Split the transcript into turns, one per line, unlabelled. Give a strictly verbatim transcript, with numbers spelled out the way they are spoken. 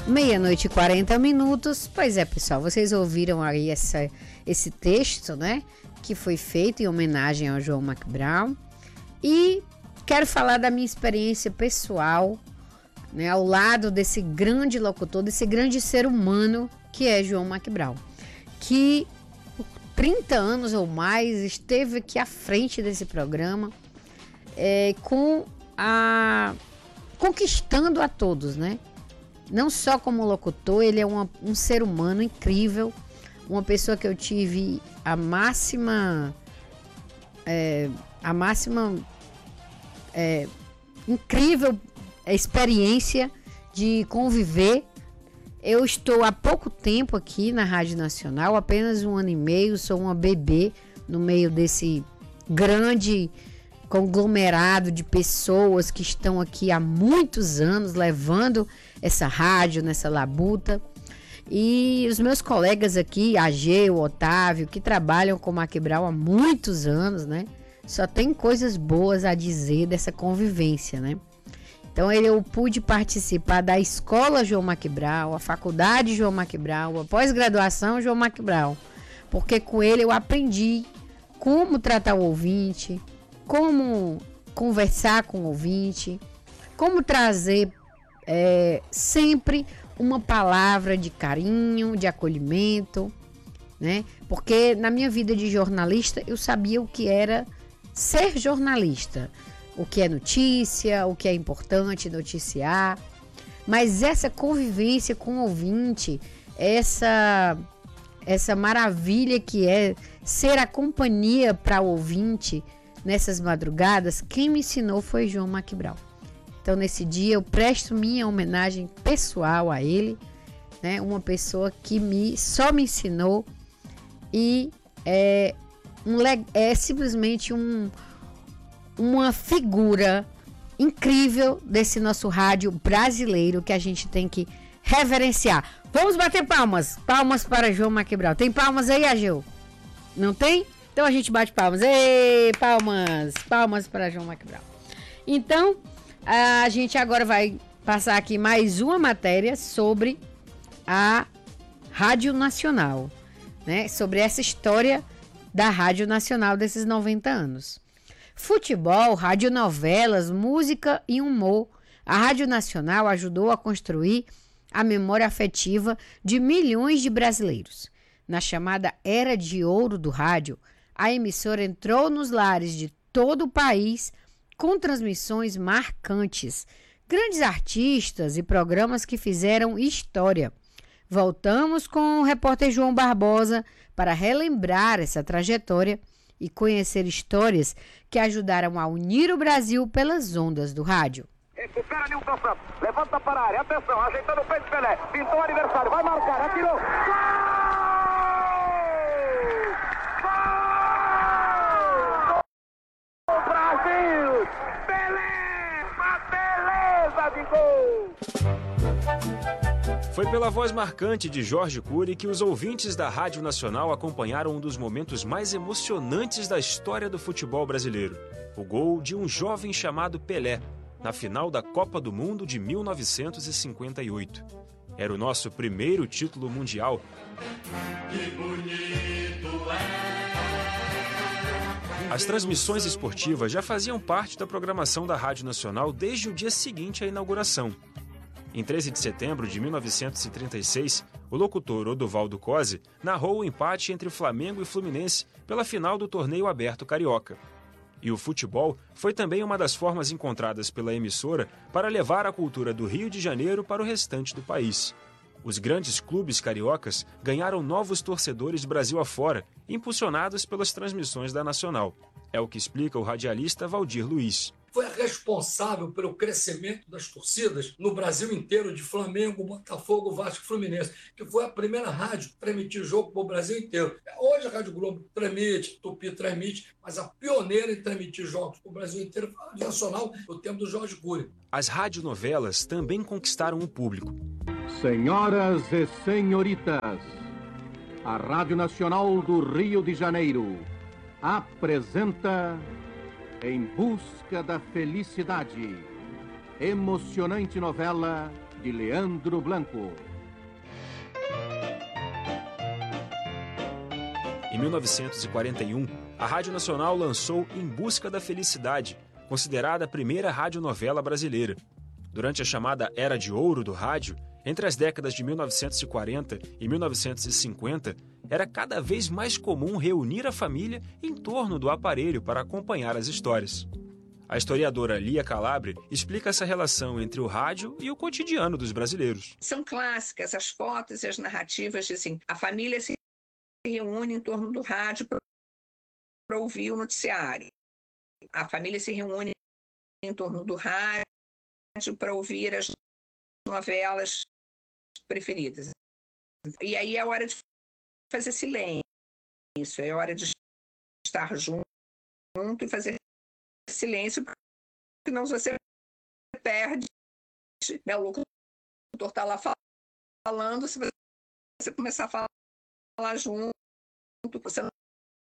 Meia-noite e quarenta minutos. Pois é, pessoal, vocês ouviram aí essa, esse texto, né? Que foi feito em homenagem ao João McBrown. E quero falar da minha experiência pessoal, né? Ao lado desse grande locutor, desse grande ser humano que é João McBrown. Que por trinta anos ou mais esteve aqui à frente desse programa, é, com a... conquistando a todos, né? Não só como locutor, ele é uma, um ser humano incrível, uma pessoa que eu tive a máxima, é, a máxima é, incrível experiência de conviver. Eu estou há pouco tempo aqui na Rádio Nacional, apenas um ano e meio, sou uma bebê no meio desse grande conglomerado de pessoas que estão aqui há muitos anos levando essa rádio nessa labuta. E os meus colegas aqui, Ageu, Otávio, que trabalham com o McBrown há muitos anos, né? Só tem coisas boas a dizer dessa convivência, né? Então eu pude participar da Escola João McBrown, a Faculdade João McBrown, a Pós-Graduação João McBrown, porque com ele eu aprendi como tratar o ouvinte, como conversar com o ouvinte, como trazer é, sempre uma palavra de carinho, de acolhimento, né? Porque na minha vida de jornalista eu sabia o que era ser jornalista, o que é notícia, o que é importante noticiar, mas essa convivência com o ouvinte, essa, essa maravilha que é ser a companhia para o ouvinte nessas madrugadas, quem me ensinou foi João McBrown. Então, nesse dia, eu presto minha homenagem pessoal a ele, né? Uma pessoa que me, só me ensinou e é, um, é simplesmente um, uma figura incrível desse nosso rádio brasileiro que a gente tem que reverenciar. Vamos bater palmas. Palmas para João McBrown. Tem palmas aí, Ageu? Não tem? Então a gente bate palmas. Ei, palmas. Palmas para João McBrown. Então, a gente agora vai passar aqui mais uma matéria sobre a Rádio Nacional, né? Sobre essa história da Rádio Nacional desses noventa anos. Futebol, radionovelas, música e humor. A Rádio Nacional ajudou a construir a memória afetiva de milhões de brasileiros. Na chamada Era de Ouro do Rádio, a emissora entrou nos lares de todo o país com transmissões marcantes, grandes artistas e programas que fizeram história. Voltamos com o repórter João Barbosa para relembrar essa trajetória e conhecer histórias que ajudaram a unir o Brasil pelas ondas do rádio.
Recupera Nilton Santos, levanta para a área, atenção, ajeitando o peito Pelé, pintou o adversário, vai marcar, atirou. Brasil! Pelé! Uma beleza de gol!
Foi pela voz marcante de Jorge Cury que os ouvintes da Rádio Nacional acompanharam um dos momentos mais emocionantes da história do futebol brasileiro. O gol de um jovem chamado Pelé, na final da Copa do Mundo de mil novecentos e cinquenta e oito. Era o nosso primeiro título mundial. Que bonito é! As transmissões esportivas já faziam parte da programação da Rádio Nacional desde o dia seguinte à inauguração. Em treze de setembro de mil novecentos e trinta e seis, o locutor Odovaldo Cosi narrou o empate entre Flamengo e Fluminense pela final do Torneio Aberto Carioca. E o futebol foi também uma das formas encontradas pela emissora para levar a cultura do Rio de Janeiro para o restante do país. Os grandes clubes cariocas ganharam novos torcedores Brasil afora, impulsionados pelas transmissões da Nacional. É o que explica o radialista Valdir Luiz.
Foi a responsável pelo crescimento das torcidas no Brasil inteiro, de Flamengo, Botafogo, Vasco e Fluminense, que foi a primeira rádio a transmitir jogo para o Brasil inteiro. Hoje a Rádio Globo transmite, Tupi transmite, mas a pioneira em transmitir jogos para o Brasil inteiro foi a Rádio Nacional, no tempo do Jorge Cury.
As radionovelas também conquistaram o público.
Senhoras e senhoritas, a Rádio Nacional do Rio de Janeiro apresenta Em Busca da Felicidade, emocionante novela de Leandro Blanco.
Em mil novecentos e quarenta e um, a Rádio Nacional lançou Em Busca da Felicidade, considerada a primeira radionovela brasileira. Durante a chamada Era de Ouro do rádio, entre as décadas de mil novecentos e quarenta e mil novecentos e cinquenta, era cada vez mais comum reunir a família em torno do aparelho para acompanhar as histórias. A historiadora Lia Calabre explica essa relação entre o rádio e o cotidiano dos brasileiros.
São clássicas as fotos e as narrativas de assim, a família se reúne em torno do rádio para ouvir o noticiário. A família se reúne em torno do rádio para ouvir as novelas preferidas. E aí é hora de fazer silêncio, é hora de estar junto e fazer silêncio, porque não você perde, né? O locutor está lá falando, se você começar a falar junto, você